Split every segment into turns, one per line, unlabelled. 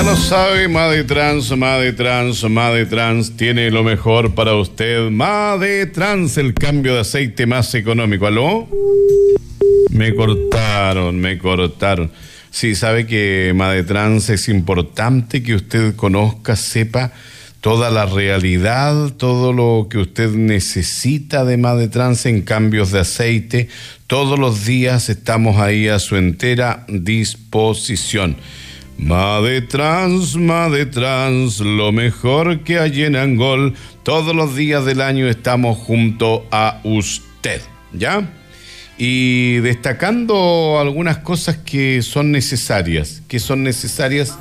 Ya lo sabe, Madetrans tiene lo mejor para usted. Madetrans, el cambio de aceite más económico. ¿Aló? Me cortaron. Sí, sabe que Madetrans es importante que usted conozca, sepa toda la realidad, todo lo que usted necesita de Madetrans en cambios de aceite. Todos los días estamos ahí a su entera disposición. Madetrans, lo mejor que hay en Angol. Todos los días del año estamos junto a usted, ¿ya? Y destacando algunas cosas que son necesarias. Necesarias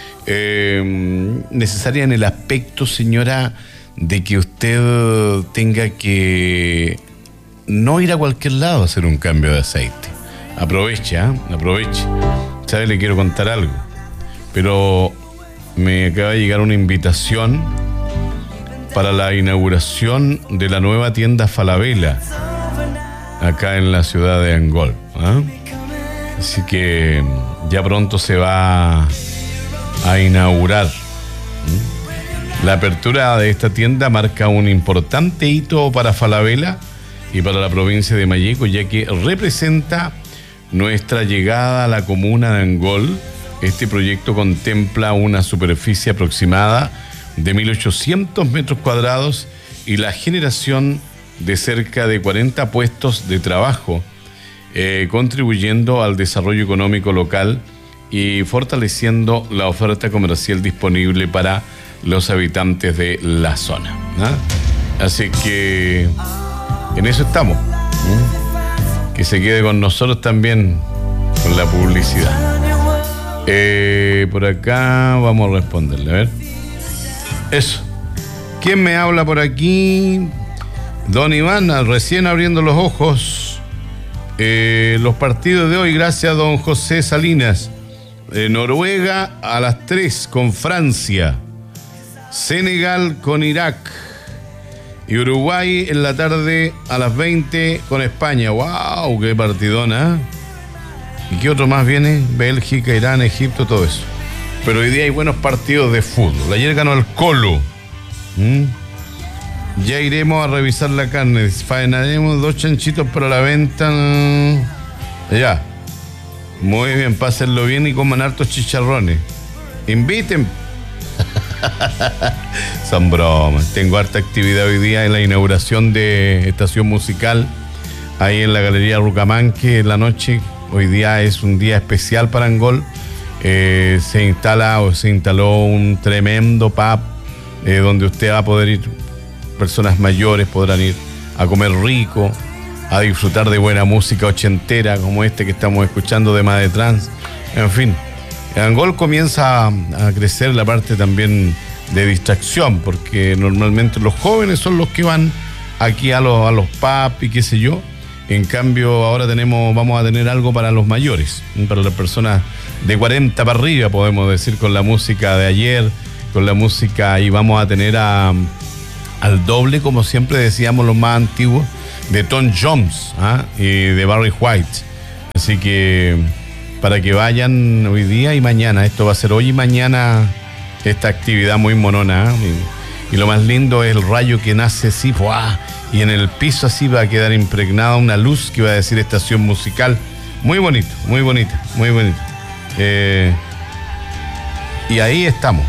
en el aspecto, señora, de que usted tenga que no ir a cualquier lado a hacer un cambio de aceite. Aproveche. ¿Sabe? Le quiero contar algo. Pero me acaba de llegar una invitación para la inauguración de la nueva tienda Falabella acá en la ciudad de Angol, ¿eh? Así que ya pronto se va a inaugurar. La apertura de esta tienda marca un importante hito para Falabella y para la provincia de Malleco, ya que representa nuestra llegada a la comuna de Angol. Este proyecto contempla una superficie aproximada de 1.800 metros cuadrados y la generación de cerca de 40 puestos de trabajo, contribuyendo al desarrollo económico local y fortaleciendo la oferta comercial disponible para los habitantes de la zona, ¿no? Así que en eso estamos. Que se quede con nosotros también con la publicidad. Por acá vamos a responderle, a ver. Eso. ¿Quién me habla por aquí? Don Iván, recién abriendo los ojos. Los partidos de hoy, gracias don José Salinas. Noruega a las 3 con Francia. Senegal con Irak. Y Uruguay en la tarde a las 20 con España. ¡Wow! ¡Qué partidona! ¿Y qué otro más viene? Bélgica, Irán, Egipto, todo eso. Pero hoy día hay buenos partidos de fútbol. Ayer ganó el Colo. Ya iremos a revisar la carne. Faenaremos 2 chanchitos para la venta. Ya. Muy bien, pásenlo bien y coman hartos chicharrones. Inviten. Son bromas. Tengo harta actividad hoy día en la inauguración de estación musical ahí en la Galería Rucamanque en la noche. Hoy día es un día especial para Angol. Se instaló un tremendo pub donde usted va a poder ir, personas mayores podrán ir a comer rico, a disfrutar de buena música ochentera como este que estamos escuchando de Madetrans. En fin, Angol comienza a crecer la parte también de distracción, porque normalmente los jóvenes son los que van aquí a los pubs y qué sé yo. En cambio, ahora vamos a tener algo para los mayores, para las personas de 40 para arriba, podemos decir, con la música de ayer, con la música, y vamos a tener al doble, como siempre decíamos los más antiguos, de Tom Jones y de Barry White. Así que para que vayan hoy día y mañana, esto va a ser hoy y mañana esta actividad muy monona, y lo más lindo es el rayo que nace así, ¡buah! Y en el piso así va a quedar impregnada una luz que va a decir estación musical. Muy bonito, muy bonita, muy bonito. Y ahí estamos.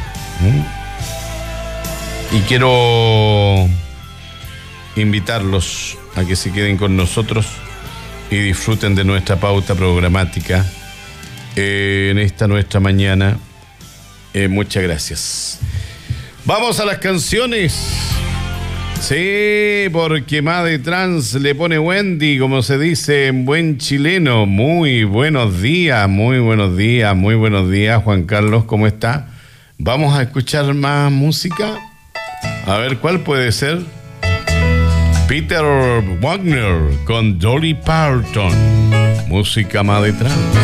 Y quiero invitarlos a que se queden con nosotros y disfruten de nuestra pauta programática en esta nuestra mañana. Muchas gracias. Vamos a las canciones. Sí, porque Madetrans le pone Wendy, como se dice en buen chileno. Muy buenos días, Juan Carlos, ¿cómo está? Vamos a escuchar más música. A ver, ¿cuál puede ser? Peter Wagner con Dolly Parton. Música Madetrans.